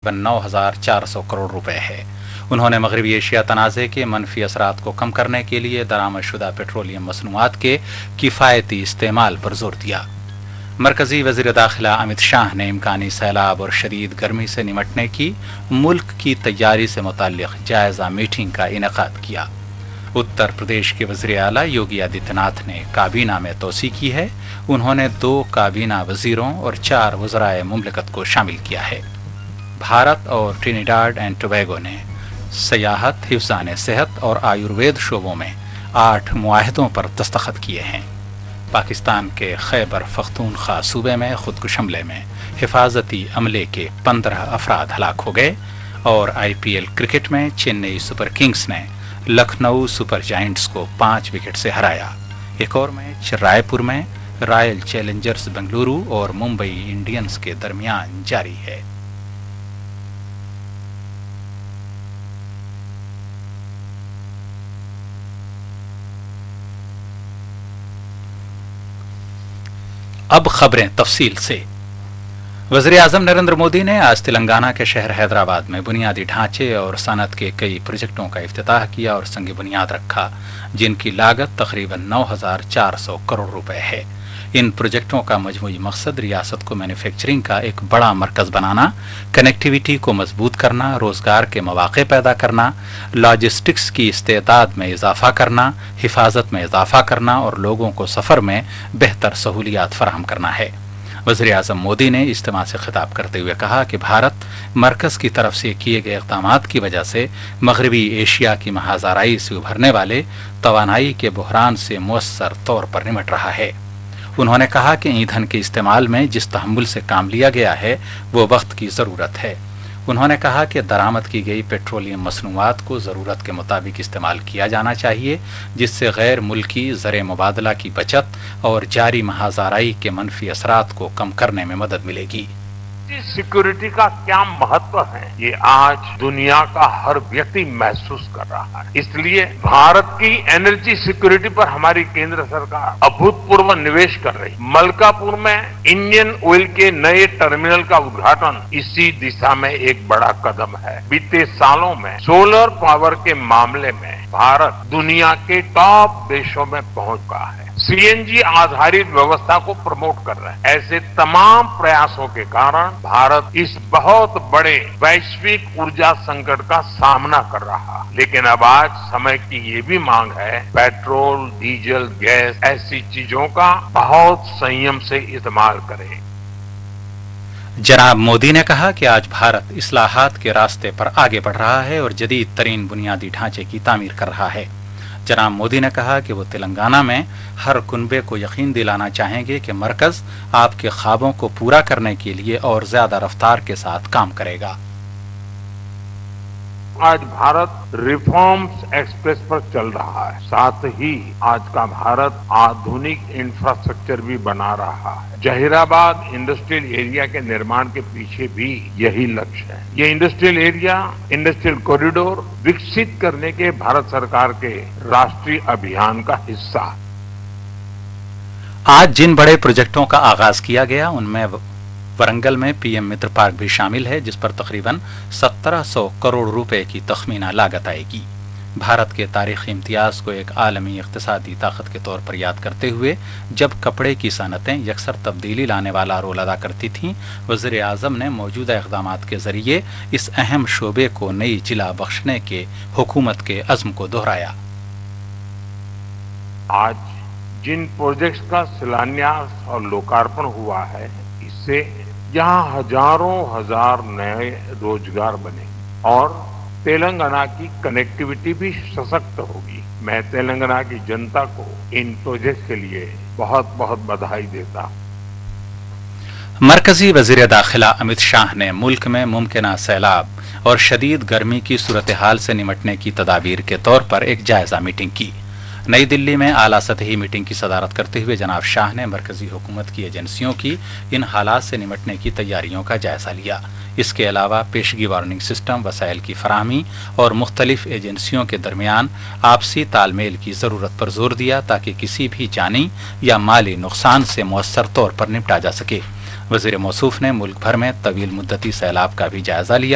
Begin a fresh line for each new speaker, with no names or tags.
तकरीबन 9,400 करोड़ रुपए है। उन्होंने मगरबी एशिया तनाज़े के मनफी असरात को कम करने के लिए दरामदशुदा पेट्रोलियम मसनूआत के किफ़ायती इस्तेमाल पर जोर दिया। मरकजी वज़ीर दाखिला अमित शाह ने इम्कानी सैलाब और शदीद गर्मी से निमटने की मुल्क की तैयारी से मुताल्लिक़ जायज़ा मीटिंग का इनेकाद किया। उत्तर प्रदेश के वज़ीर आला योगी आदित्यनाथ ने काबीना में तोसी की है। उन्होंने 2 काबीना वज़ीरों और 4 वज़राए मुमलिकत को शामिल किया है। भारत और ट्रिनिडाड एंड टोबैगो ने सयाहत, हिफ्ज़ान सेहत और आयुर्वेद शोबों में 8 मुआहदों पर दस्तखत किए हैं। पाकिस्तान के खैबर पख्तूनख्वा सूबे में खुदकुश हमले में हिफाजती अमले के 15 अफराद हलाक हो गए और IPL क्रिकेट में चेन्नई सुपर किंग्स ने लखनऊ सुपर जायंट्स को 5 विकेट से हराया। एक और मैच रायपुर में रॉयल चैलेंजर्स बेंगलुरु और मुंबई इंडियंस के दरमियान जारी है। अब खबरें तफसील से। वज़ीर आज़म नरेंद्र मोदी ने आज तेलंगाना के शहर हैदराबाद में बुनियादी ढांचे और सनत के कई प्रोजेक्टों का इफ्तिताह किया और संग बुनियाद रखा, जिनकी लागत तकरीबन 9,400 करोड़ रुपए है। इन प्रोजेक्टों का मजमूई मकसद रियासत को मैन्युफैक्चरिंग का एक बड़ा मरकज बनाना, कनेक्टिविटी को मजबूत करना, रोजगार के मौके पैदा करना, लॉजिस्टिक्स की इस्तेदाद में इजाफा करना, हिफाजत में इजाफा करना और लोगों को सफर में बेहतर सहूलियात फराहम करना है। वज़ीर आज़म मोदी ने इज्तिमा से खिताब करते हुए कहा कि भारत मरकज की तरफ से किए गए इक़दामात की वजह से मगरबी एशिया की महाज़ाराई से उभरने वाले तवानाई के बहरान से मुअस्सर तौर पर निमट रहा है। उन्होंने कहा कि ईंधन के इस्तेमाल में जिस तहम्मुल से काम लिया गया है वो वक्त की ज़रूरत है। उन्होंने कहा कि दरामद की गई पेट्रोलियम मसनूआत को ज़रूरत के मुताबिक इस्तेमाल किया जाना चाहिए, जिससे गैर मुल्की ज़र मुबादला की बचत और जारी महाज़ाराई के मनफी असरात को कम करने में मदद मिलेगी।
सिक्योरिटी का क्या महत्व है ये आज दुनिया का हर व्यक्ति महसूस कर रहा है। इसलिए भारत की एनर्जी सिक्योरिटी पर हमारी केंद्र सरकार अभूतपूर्व निवेश कर रही। मलकापुर में इंडियन ऑयल के नए टर्मिनल का उद्घाटन इसी दिशा में एक बड़ा कदम है। बीते सालों में सोलर पावर के मामले में भारत दुनिया के टॉप देशों में पहुंच गया है। CNG आधारित व्यवस्था को प्रमोट कर रहे हैं। ऐसे तमाम प्रयासों के कारण भारत इस बहुत बड़े वैश्विक ऊर्जा संकट का सामना कर रहा है। लेकिन अब आज समय की ये भी मांग है, पेट्रोल, डीजल, गैस ऐसी चीजों का बहुत संयम से इस्तेमाल करें।
जनाब मोदी ने कहा कि आज भारत इस्लाहात के रास्ते पर आगे बढ़ रहा है और जदीद तरीन बुनियादी ढांचे की तामीर कर रहा है। जनाब मोदी ने कहा कि वो तेलंगाना में हर कुनबे को यकीन दिलाना चाहेंगे कि मरकज आपके ख्वाबों को पूरा करने के लिए और ज्यादा रफ्तार के साथ काम करेगा।
आज भारत रिफॉर्म्स एक्सप्रेस पर चल रहा है। साथ ही आज का भारत आधुनिक इंफ्रास्ट्रक्चर भी बना रहा है। जहीराबाद इंडस्ट्रियल एरिया के निर्माण के पीछे भी यही लक्ष्य है। ये इंडस्ट्रियल एरिया, इंडस्ट्रियल कॉरिडोर विकसित करने के भारत सरकार के राष्ट्रीय अभियान का हिस्सा है।
आज जिन बड़े प्रोजेक्टों का आगाज किया गया उनमें वरंगल में PM मित्र पार्क भी शामिल है, जिस पर तकरीबन 1700 करोड़ रुपए की तखमीना लागत आएगी। भारत के तारीखी इम्तियाज को एक आलमी इक्तिसादी ताकत के तौर पर याद करते हुए जब कपड़े की सनतें यकसर तब्दीली लाने वाला रोल अदा करती थीं, वज़ीर आज़म ने मौजूदा इक़दामात के जरिए इस अहम शोबे को नई जिला बख्शने के हुकूमत के अज़्म को दोहराया।
आज जिन प्रोजेक्ट्स का शिलान्यास और लोकार्पण हुआ है, इससे यहाँ हजारों हजार नए रोजगार बने और तेलंगाना की कनेक्टिविटी भी सशक्त होगी। मैं तेलंगाना की जनता को इन प्रोजेक्ट के लिए बहुत बहुत बधाई देता हूं।
मरकजी वज़ीर दाखिला अमित शाह ने मुल्क में मुमकिना सैलाब और शदीद गर्मी की सूरत हाल से निमटने की तदाबीर के तौर पर एक जायजा मीटिंग की। नई दिल्ली में आला सतही मीटिंग की सदारत करते हुए जनाब शाह ने मरकजी हुकूमत की एजेंसियों की इन हालात से निमटने की तैयारियों का जायजा लिया। इसके अलावा पेशगी वार्निंग सिस्टम, वसाइल की फराहमी और मुख्तलिफ एजेंसियों के दरमियान आपसी तालमेल की ज़रूरत पर जोर दिया ताकि किसी भी जानी या माली नुकसान से मुअस्सर तौर पर निपटा जा सके। वज़ीर मौसूफ ने मुल्क भर में तवील मुद्दती सैलाब का भी जायजा लिया